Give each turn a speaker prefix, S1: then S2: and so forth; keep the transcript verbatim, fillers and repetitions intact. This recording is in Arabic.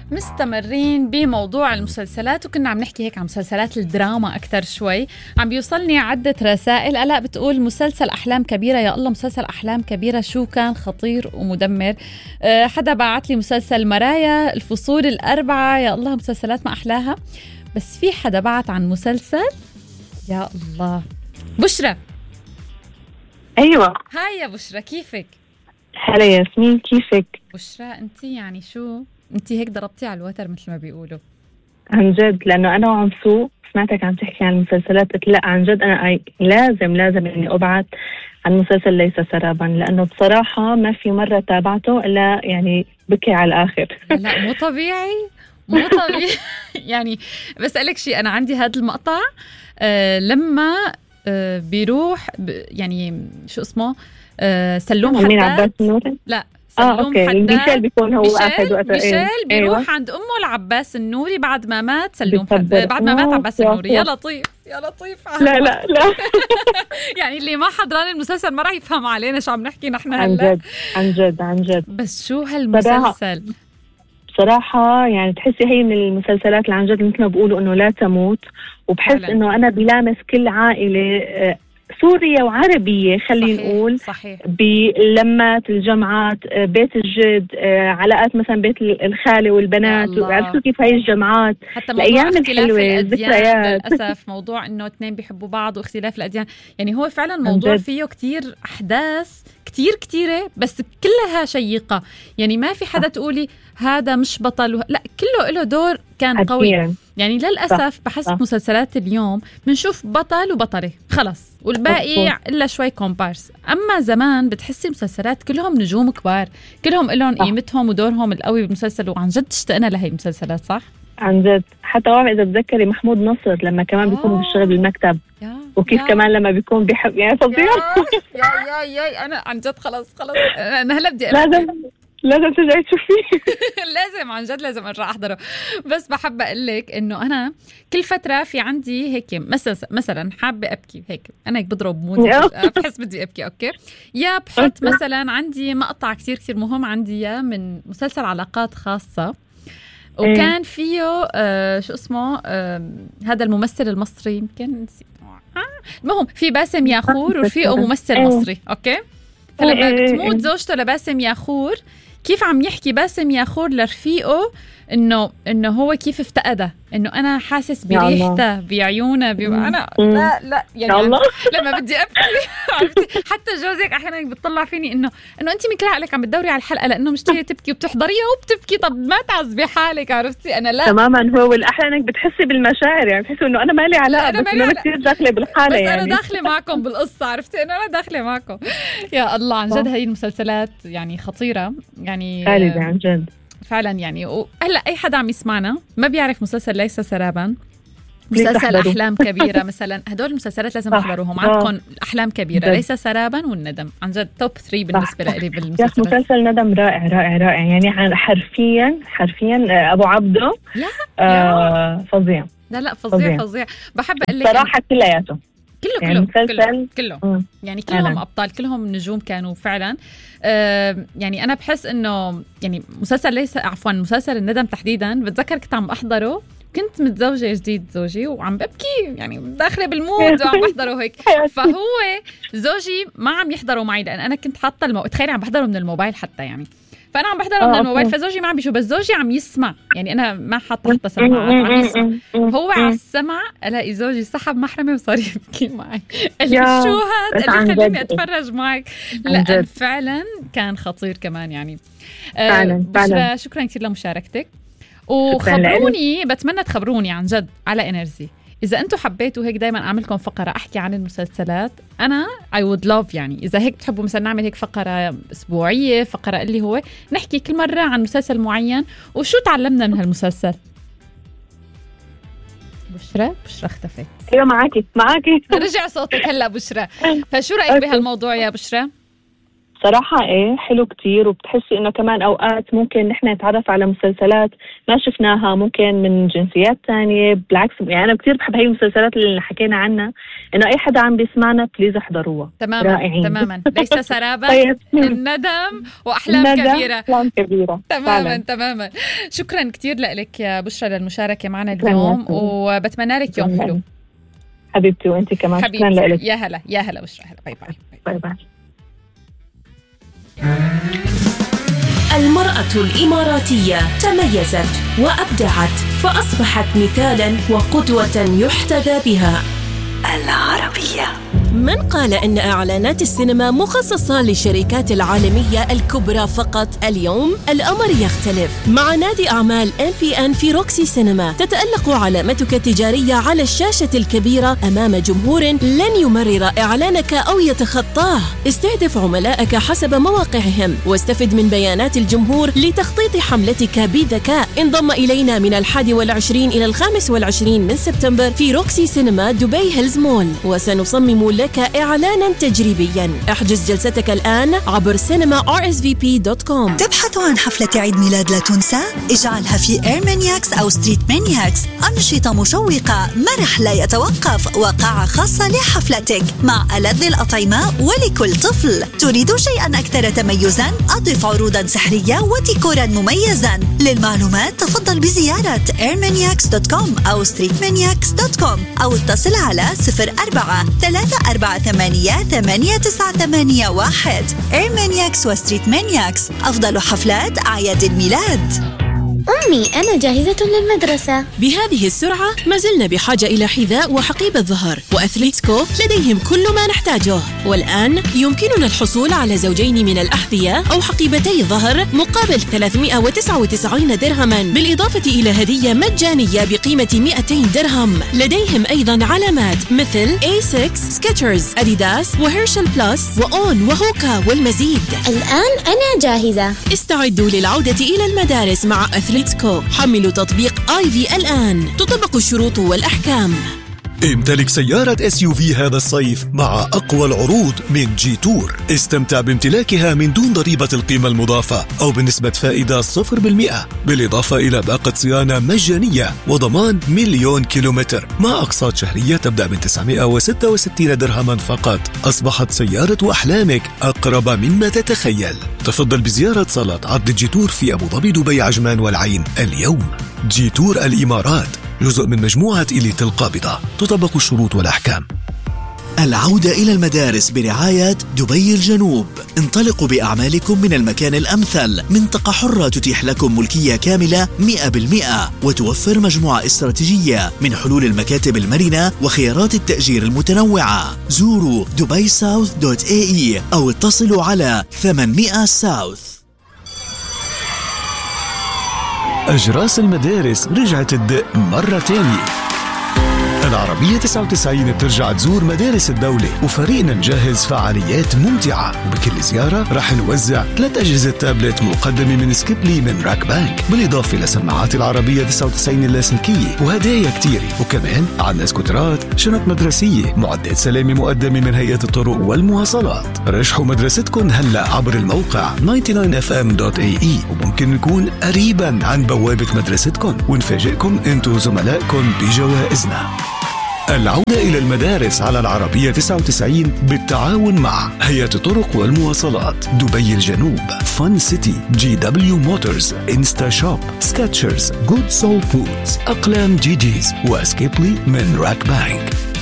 S1: مستمرين بموضوع المسلسلات، وكنا عم نحكي هيك عن مسلسلات الدراما أكتر شوي. عم بيوصلني عدة رسائل. ألا بتقول مسلسل أحلام كبيرة، يا الله مسلسل أحلام كبيرة شو كان خطير ومدمر. أه حدا بعت لي مسلسل مرايا الفصول الأربعة، يا الله مسلسلات ما أحلاها. بس في حدا بعت عن مسلسل، يا الله. بشرى.
S2: أيوة
S1: هاي يا بشرى، كيفك؟
S2: هلا ياسمين، كيفك؟
S1: بشرى أنتي يعني شو أنتي هيك ضربتي على الوتر مثل ما بيقولوا.
S2: عن جد، لأنه أنا وعم سوق سمعتك عم تحكي عن المسلسلات، قلت لا عن جد أنا لازم لازم إني أبعت عن مسلسل ليس سرابا، لأنه بصراحة ما في مرة تابعته إلا يعني بكي على الآخر.
S1: لا مو طبيعي مو طبيعي. يعني بسألك شيء، أنا عندي هذا المقطع آه لما آه بيروح يعني شو اسمه آه سلوم حداد.
S2: عباس النوري؟
S1: لا
S2: اه اوكي، ميشيل بيكون هو اخذ وقت.
S1: ميشيل بيروح أيوة. عند امه العباس النوري بعد ما مات سلوم حداد، بعد ما مات عباس النوري. يا لطيف يا لطيف.
S2: لا لا لا.
S1: يعني اللي ما حضران المسلسل ما راح يفهم علينا شو عم نحكي نحن هلا.
S2: عن جد عن جد عن جد.
S1: بس شو هالمسلسل
S2: بصراحة، يعني تحسي هي من المسلسلات اللي عن جد مثل ما بقولوا انه لا تموت، وبحس انه انا بلامس كل عائلة سورية وعربية، خلينا نقول
S1: صحيح.
S2: بلمات الجمعات، بيت الجد، علاقات مثلا بيت الخالة والبنات، وعرفتوا كيف هاي الجمعات،
S1: حتى موضوع اختلاف الأديان للأسف، موضوع انه اثنين بيحبوا بعض واختلاف الأديان. يعني هو فعلا موضوع فيه كتير أحداث كتير كتيرة، بس كلها شيقة. يعني ما في حدا تقولي هذا مش بطل، لا كله له دور كان قوي. يعني للأسف بحس مسلسلات اليوم بنشوف بطل وبطلة خلص، والباقي إلا شوي كومبارس. أما زمان بتحسي مسلسلات كلهم نجوم كبار، كلهم لهم قيمتهم ودورهم القوي بالمسلسل، وعن جد اشتقنا لهي المسلسلات. صح؟
S2: عن جد. حتى واحد إذا بتذكري محمود نصر لما كمان بيكون بالشغل بالمكتب، وكيف يا. كمان لما بيكون بيحب، يعني فظيع.
S1: يا يا يا أنا عن جد خلص خلص أنا هلا بدي
S2: لازم لازم ترجعي تشوفيه.
S1: لازم عن جد لازم ارجع احضره. بس بحب اقول لك انه انا كل فتره في عندي هيك مثلا مثلا حابه ابكي هيك، انا هيك بضرب مودي بحس بدي ابكي. اوكي، يا بحط مثلا عندي مقطع كثير كثير مهم عندي يا من مسلسل علاقات خاصه، وكان فيه آه شو اسمه آه هذا الممثل المصري، يمكن نسيت آه المهم في باسم ياخور ورفيقه ممثل مصري. اوكي، فلما بتموت زوجته لباسم ياخور، كيف عم يحكي باسم ياخور لرفيقه انه انه هو كيف افتقده، انه انا حاسس بريحته بعيونه بي... انا لا لا يعني أنا لما بدي ابكي عرفتي. حتى جوزك احيانا بتطلع فيني انه انه انت من كل عقلك عم بتدوري على الحلقه لانه مشتهيه تبكي وبتحضريها وبتبكي. طب ما تعذبي حالك، عرفتي؟ انا لا
S2: تماما. هو الاحلى انك بتحسي بالمشاعر، يعني بتحسي انه انا مالي علاقه،
S1: أنا
S2: بس انا كثير داخله بالحاله،
S1: بس
S2: يعني
S1: انا داخله معكم بالقصه، عرفتي؟ انه انا داخله معكم. يا الله عن جد هي المسلسلات يعني خطيره، يعني
S2: خالده عن جد
S1: فعلا. يعني هلا اي حدا عم يسمعنا ما بيعرف مسلسل ليس سرابا، مسلسل احلام كبيره مثلا، هدول المسلسلات لازم تحضروهم. عندكم احلام كبيره، ليس سرابا، والندم. عن جد توب ثلاثة بالنسبه لي بالمسلسلات.
S2: مسلسل ندم رائع رائع رائع، يعني حرفيا حرفيا ابو عبده.
S1: لا
S2: آه فظيع.
S1: لا لا فظيع فظيع, فظيع. بحب اقول لك
S2: صراحه كلياته
S1: كله
S2: يعني
S1: كله كله, كله. يعني كلهم أنا. أبطال، كلهم نجوم كانوا فعلا. آه يعني أنا بحس إنه يعني مسلسل ليس عفوا مسلسل الندم تحديدا، بتذكر كنت عم أحضره، كنت متزوجة جديد زوجي وعم ببكي، يعني داخلة بالمود وعم بحضره هيك. فهو زوجي ما عم يحضره معي لأن أنا كنت حاطة المو... تخيلي عم بحضره من الموبايل حتى، يعني فأنا عم بحضره من الموبايل، فزوجي ما عم بيشوف، بس زوجي عم يسمع، يعني أنا ما حاطة حتى سماعات، عم يسمع. هو على السمع ألاقي زوجي سحب محرمة وصار يبكي معي. اللي شو هاد اللي خليني أتفرج معك. لا فعلا كان خطير كمان يعني.
S2: فعلا
S1: بشرى شكرا كثير لمشاركتك، وخبروني، بتمنى تخبروني عن جد على إنرجي إذا أنتوا حبيتوا هيك دايما أعملكم فقرة أحكي عن المسلسلات. أنا I would love، يعني إذا هيك بتحبوا مثلا نعمل هيك فقرة أسبوعية، فقرة اللي هو نحكي كل مرة عن مسلسل معين وشو تعلمنا من هالمسلسل. بشرى بشرى اختفت.
S2: ايوه معاكي معاكي
S1: رجع صوتك هلا بشرى. فشو رأيك بهالموضوع يا بشرى؟
S2: صراحة إيه حلو كتير، وبتحسي إنه كمان أوقات ممكن نحن نتعرف على مسلسلات ما شفناها ممكن من جنسيات تانية. بالعكس يعني أنا كتير بحب هاي المسلسلات اللي حكينا عنها، إنه أي حدا عم بيسمعنا بليز احضروها.
S1: تماما رائعين. تماما ليس سرابا
S2: طيب.
S1: الندم وأحلام
S2: الندم
S1: كبيرة.
S2: أحلام كبيرة
S1: تماما فعلا. تماما. شكرا كتير لك يا بشرى للمشاركة معنا اليوم، وبتمنى لك يوم حلو
S2: حبيبتي. وأنت كمان شكرا لك.
S1: يا هلا يا هلا بشرى. هلا باي باي
S2: باي باي.
S3: المرأة الإماراتية تميزت وأبدعت فأصبحت مثالاً وقدوة يحتذى بها. العربية. من قال إن إعلانات السينما مخصصة للشركات العالمية الكبرى فقط؟ اليوم الأمر يختلف مع نادي أعمال إم بي إن في روكسي سينما. تتألق علامتك التجارية على الشاشة الكبيرة أمام جمهور لن يمرر إعلانك أو يتخطاه. استهدف عملائك حسب مواقعهم واستفد من بيانات الجمهور لتخطيط حملتك بذكاء. انضم إلينا من الحادي والعشرين إلى الخامس والعشرين من سبتمبر في روكسي سينما دبي هيلز مول، وسنصمم لك إعلانا تجريبيا. احجز جلستك الآن عبر سينما آر إس في بي دوت كوم.
S4: تبحث عن حفلة عيد ميلاد لا تنسى؟ اجعلها في إيرمانياكس أو ستريت مانياكس. أنشطة مشوقة، مرح لا يتوقف، وقاعة خاصة لحفلتك مع ألذ الأطعمة ولكل طفل. تريد شيئا أكثر تميزا؟ أضف عروضا سحرية وديكورا مميزا. للمعلومات تفضل بزيارة إيرمانياكس دوت كوم أو ستريت مانياكس دوت كوم أو اتصل على صفر أربعة ثلاثة أربعة ثمانية ثمانية تسعة ثمانية واحد. إيرمانياكس وستريت مانياكس، أفضل حفلات أعياد الميلاد.
S5: أمي أنا جاهزة للمدرسة.
S3: بهذه السرعة ما زلنا بحاجة إلى حذاء وحقيبة ظهر، وأثليتسكو لديهم كل ما نحتاجه. والآن يمكننا الحصول على زوجين من الأحذية أو حقيبتي ظهر مقابل ثلاثمائة وتسعة وتسعين درهما، بالإضافة إلى هدية مجانية بقيمة مئتين درهم. لديهم أيضا علامات مثل إيه ستة، سكيتشرز، أديداس، وهيرشل بلس، وأون، وهوكا، والمزيد.
S5: الآن أنا جاهزة.
S3: استعدوا للعودة إلى المدارس مع أثليتسكو. حملوا تطبيق آي في الآن، تطبق الشروط والأحكام.
S6: امتلك سيارة إس يو في هذا الصيف مع أقوى العروض من جي تور. استمتع بامتلاكها من دون ضريبة القيمة المضافة أو بنسبة فائدة صفر بالمئة، بالإضافة إلى باقة صيانة مجانية وضمان مليون كيلومتر مع أقساط شهرية تبدأ من تسعمائة وستة وستين درهما فقط. أصبحت سيارة أحلامك أقرب مما تتخيل. تفضل بزيارة صالات عرض جي تور في أبو ظبي، دبي، عجمان، والعين اليوم. جي تور الإمارات جزء من مجموعة إليت القابضة، تطبق الشروط والأحكام.
S7: العودة إلى المدارس برعاية دبي الجنوب. انطلقوا بأعمالكم من المكان الأمثل. منطقة حرة تتيح لكم ملكية كاملة مئة بالمئة، وتوفر مجموعة استراتيجية من حلول المكاتب المرنة وخيارات التأجير المتنوعة. زوروا دبي ساوث دوت إيه إي أو اتصلوا على ثمانمائة ساوث.
S6: أجراس المدارس رجعت تدق مرة تانية. العربية تسعة وتسعين بترجع تزور مدارس الدولة، وفريقنا مجهز فعاليات ممتعة، وبكل زيارة رح نوزع ثلاث أجهزة تابلت مقدمة من سكيبلي من راك بانك، بالإضافة لسماعات العربية تسعة وتسعين اللاسلكية وهدايا كتيرة. وكمان عنا سكوترات، شنط مدرسية، معدات سلامة مقدمة من هيئة الطرق والمواصلات. رشحوا مدرستكم هلأ عبر الموقع تسعة وتسعين إف إم دوت إيه إي، وممكن نكون قريبا عن بوابة مدرستكم ونفاجئكم انتو زملائكم بجوائزنا. العودة إلى المدارس على العربية تسعة وتسعين بالتعاون مع هيئة الطرق والمواصلات، دبي الجنوب، فن سيتي، جي دبليو موتورز، انستا شوب، سكاتشرز، جود سول فودز، أقلام جي جيز، وسكيبلي من راك بانك.